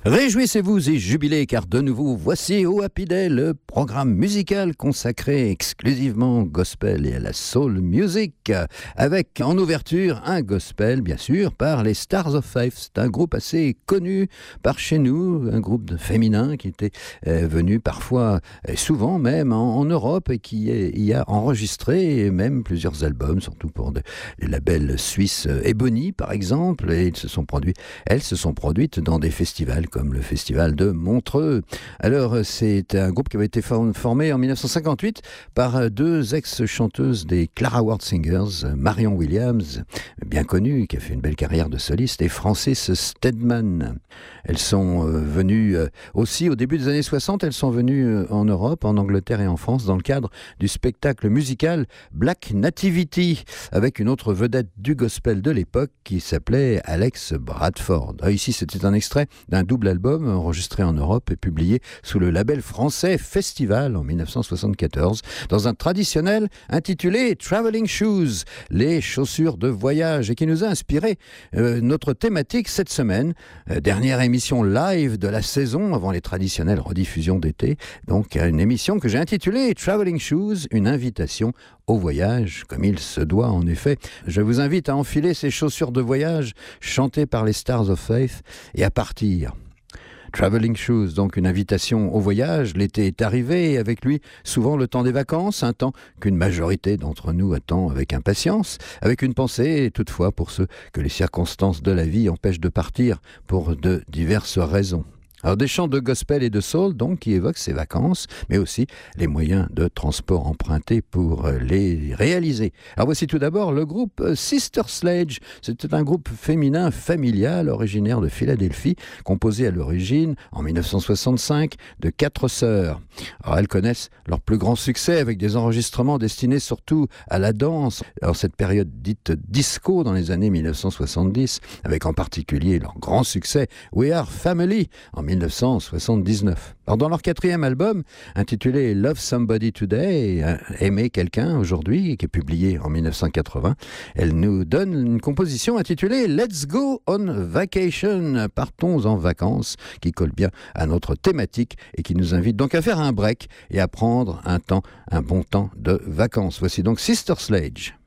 Réjouissez-vous et jubilez car de nouveau voici au Happy Day le programme musical consacré exclusivement au gospel et à la soul music avec en ouverture un gospel bien sûr par les Stars of Faith. C'est un groupe assez connu par chez nous, un groupe de féminin qui était venu parfois souvent même en Europe et qui y a enregistré même plusieurs albums, surtout pour les labels suisses Ebony par exemple, et elles se sont produites dans des festivals comme le festival de Montreux. Alors, c'est un groupe qui avait été formé en 1958 par deux ex-chanteuses des Clara Ward Singers, Marion Williams, bien connue, qui a fait une belle carrière de soliste, et Frances Steadman. Elles sont venues aussi au début des années 60, elles sont venues en Europe, en Angleterre et en France dans le cadre du spectacle musical Black Nativity, avec une autre vedette du gospel de l'époque qui s'appelait Alex Bradford. Ici, c'était un extrait d'un double album enregistré en Europe et publié sous le label français Festival en 1974 dans un traditionnel intitulé Traveling Shoes, les chaussures de voyage, et qui nous a inspiré notre thématique cette semaine, dernière émission live de la saison avant les traditionnelles rediffusions d'été, donc une émission que j'ai intitulée Traveling Shoes, une invitation au voyage, comme il se doit en effet. Je vous invite à enfiler ces chaussures de voyage chantées par les Stars of Faith et à partir. Traveling Shoes, donc une invitation au voyage. L'été est arrivé et avec lui souvent le temps des vacances, un temps qu'une majorité d'entre nous attend avec impatience, avec une pensée toutefois pour ceux que les circonstances de la vie empêchent de partir pour de diverses raisons. Alors des chants de gospel et de soul donc qui évoquent ces vacances, mais aussi les moyens de transport empruntés pour les réaliser. Alors voici tout d'abord le groupe Sister Sledge. C'était un groupe féminin familial originaire de Philadelphie, composé à l'origine en 1965 de 4 sœurs. Alors elles connaissent leur plus grand succès avec des enregistrements destinés surtout à la danse. Alors cette période dite disco dans les années 1970, avec en particulier leur grand succès We Are Family en 1979. Alors dans leur 4e album, intitulé Love Somebody Today, Aimer quelqu'un aujourd'hui, qui est publié en 1980, elle nous donne une composition intitulée Let's Go on Vacation, partons en vacances, qui colle bien à notre thématique et qui nous invite donc à faire un break et à prendre un bon temps de vacances. Voici donc Sister Sledge.